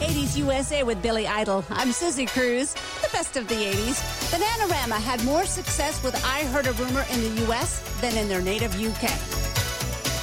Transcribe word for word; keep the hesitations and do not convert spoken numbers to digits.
eighties U S A with Billy Idol. I'm Susie Cruz. The best of the eighties. Bananarama had more success with I Heard a Rumor in the U S than in their native U K.